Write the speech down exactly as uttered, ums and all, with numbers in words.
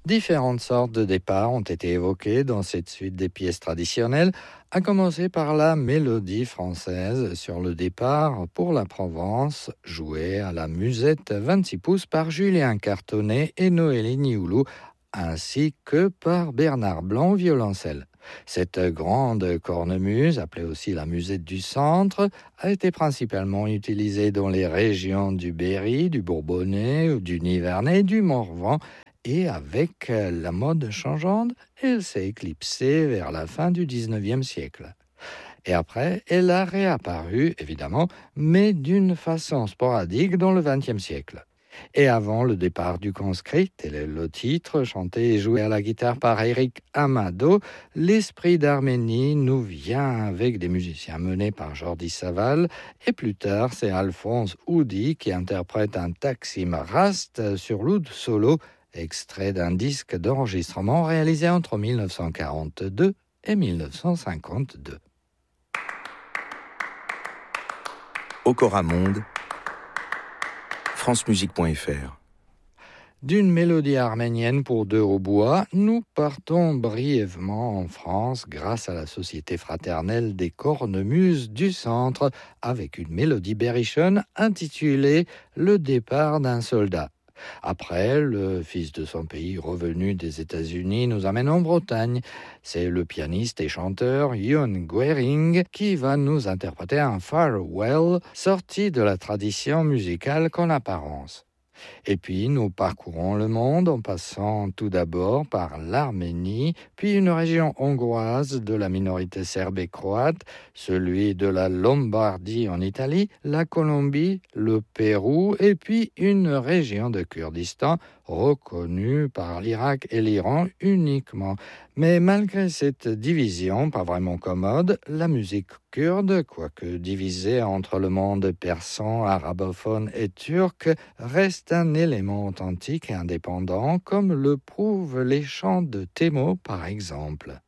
Différentes sortes de départs ont été évoquées dans cette suite des pièces traditionnelles, à commencer par la mélodie française sur le départ pour la Provence, jouée à la musette vingt-six pouces par Julien Cartonnet et Noélie Nioulou, ainsi que par Bernard Blanc au violoncelle. Cette grande cornemuse, appelée aussi la musette du centre, a été principalement utilisée dans les régions du Berry, du Bourbonnais, du Nivernais, du Morvan, et avec la mode changeante, elle s'est éclipsée vers la fin du dix-neuvième siècle. Et après, elle a réapparu, évidemment, mais d'une façon sporadique dans le vingtième siècle. Et avant le départ du conscrit, tel est le titre, chanté et joué à la guitare par Eric Amado, l'esprit d'Arménie nous vient avec des musiciens menés par Jordi Savall, et plus tard, c'est Alphonse Houdy qui interprète un Taksim Rast sur l'oud solo, extrait d'un disque d'enregistrement réalisé entre dix-neuf cent quarante-deux et dix-neuf cent cinquante-deux. Okora Monde, francemusique point f r. D'une mélodie arménienne pour deux hautbois, nous partons brièvement en France grâce à la Société fraternelle des cornemuses du centre avec une mélodie berrichonne intitulée « Le départ d'un soldat ». Après, le fils de son pays revenu des États-Unis nous amène en Bretagne. C'est le pianiste et chanteur Jon Guering qui va nous interpréter un farewell sorti de la tradition musicale qu'en apparence. Et puis nous parcourons le monde en passant tout d'abord par l'Arménie, puis une région hongroise de la minorité serbe et croate, celui de la Lombardie en Italie, la Colombie, le Pérou, et puis une région de Kurdistan reconnue par l'Irak et l'Iran uniquement. Mais malgré cette division, pas vraiment commode, la musique kurde, quoique divisée entre le monde persan, arabophone et turc, reste un élément authentique et indépendant, comme le prouvent les chants de Thémo par exemple.